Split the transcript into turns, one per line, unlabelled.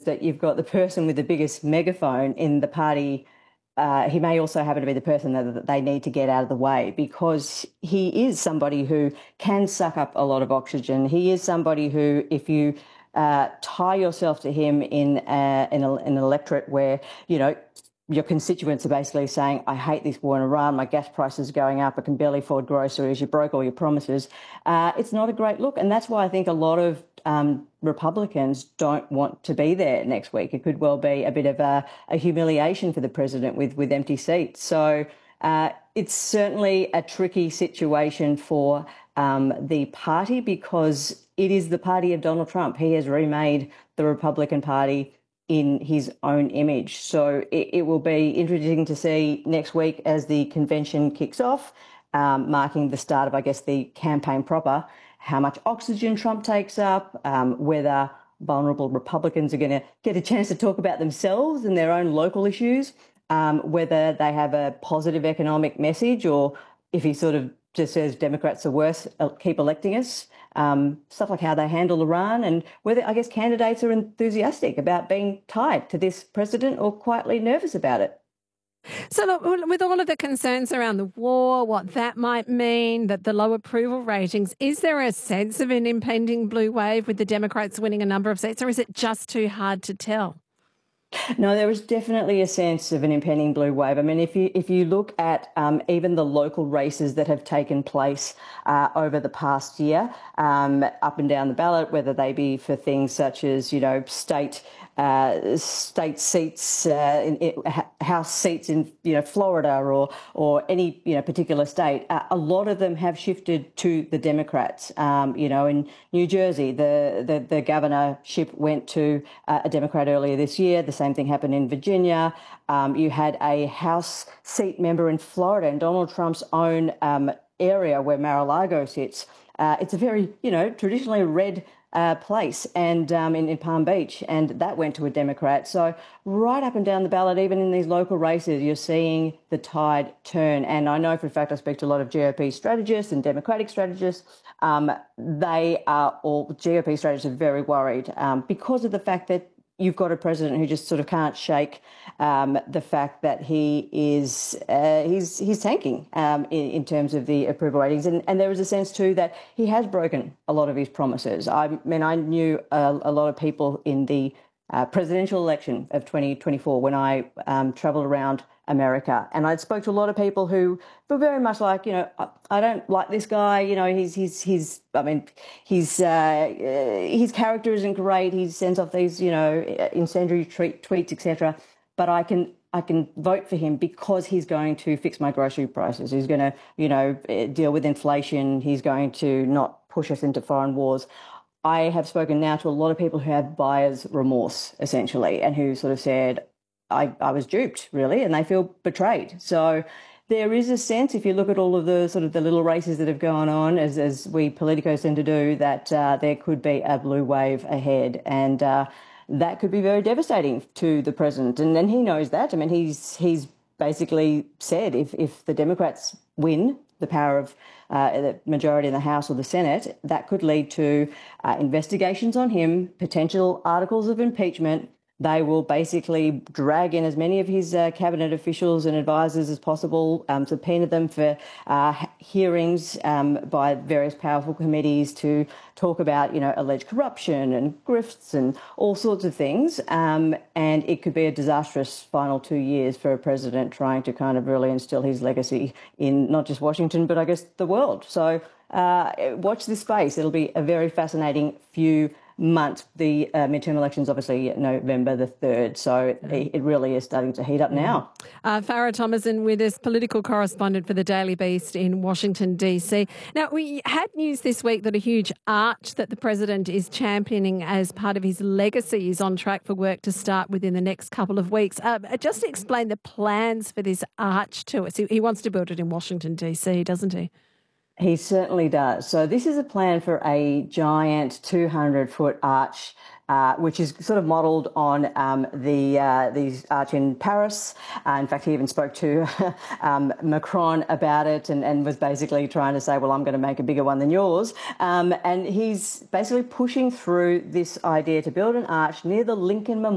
that you've got the person with the biggest megaphone in the party. He may also happen to be the person that they need to get out of the way, because he is somebody who can suck up a lot of oxygen. He is somebody who, if you tie yourself to him in an electorate where, you know, your constituents are basically saying, I hate this war in Iran, my gas prices are going up, I can barely afford groceries, you broke all your promises. It's not a great look. And that's why I think a lot of Republicans don't want to be there next week. It could well be a bit of a humiliation for the president with empty seats. So it's certainly a tricky situation for the party, because it is the party of Donald Trump. He has remade the Republican Party in his own image. So it will be interesting to see next week as the convention kicks off, marking the start of, I guess, the campaign proper, how much oxygen Trump takes up, whether vulnerable Republicans are going to get a chance to talk about themselves and their own local issues, whether they have a positive economic message, or if he sort of just says Democrats are worse, keep electing us. Stuff like how they handle Iran, and whether, I guess, candidates are enthusiastic about being tied to this president or quietly nervous about it.
So look, with all of the concerns around the war, what that might mean, that the low approval ratings, is there a sense of an impending blue wave with the Democrats winning a number of seats, or is it just too hard to tell?
No, there is definitely a sense of an impending blue wave. I mean, if you look at even the local races that have taken place over the past year, up and down the ballot, whether they be for things such as, you know, state seats, House seats in, you know, Florida or any, you know, particular state, a lot of them have shifted to the Democrats. You know, in New Jersey, the governorship went to a Democrat earlier this year. The same thing happened in Virginia. You had a House seat member in Florida, in Donald Trump's own area where Mar-a-Lago sits. It's a very, you know, traditionally red place, and in Palm Beach, and that went to a Democrat. So right up and down the ballot, even in these local races, you're seeing the tide turn. And I know for a fact, I speak to a lot of GOP strategists and Democratic strategists. They are all, GOP strategists are very worried because of the fact that you've got a president who just sort of can't shake the fact that he is he's tanking in terms of the approval ratings, and there is a sense too that he has broken a lot of his promises. I mean, I knew a lot of people in the presidential election of 2024 when I travelled around America, and I spoke to a lot of people who were very much like, you know, I don't like this guy. You know, his character isn't great. He sends off these, you know, incendiary tweets, etc. But I can vote for him because he's going to fix my grocery prices. He's going to, you know, deal with inflation. He's going to not push us into foreign wars. I have spoken now to a lot of people who have buyer's remorse, essentially, and who sort of said, I was duped, really, and they feel betrayed. So there is a sense, if you look at all of the sort of the little races that have gone on, as we politicos tend to do, that there could be a blue wave ahead, and that could be very devastating to the president. And he knows that. I mean, he's basically said if the Democrats win the power of the majority in the House or the Senate, that could lead to investigations on him, potential articles of impeachment. They will basically drag in as many of his cabinet officials and advisors as possible, subpoena them for hearings by various powerful committees to talk about, you know, alleged corruption and grifts and all sorts of things. And it could be a disastrous final 2 years for a president trying to kind of really instill his legacy in not just Washington, but I guess the world. So watch this space. It'll be a very fascinating few month. The midterm elections, obviously, November the 3rd. So it really is starting to heat up now.
Farah Thomason with us, political correspondent for the Daily Beast in Washington, D.C. Now, we had news this week that a huge arch that the president is championing as part of his legacy is on track for work to start within the next couple of weeks. Just to explain the plans for this arch to us. He wants to build it in Washington, D.C., doesn't he?
He certainly does. So this is a plan for a giant 200-foot arch, which is sort of modelled on the arch in Paris. In fact, he even spoke to Macron about it and was basically trying to say, well, I'm going to make a bigger one than yours. And he's basically pushing through this idea to build an arch near the Lincoln Memorial.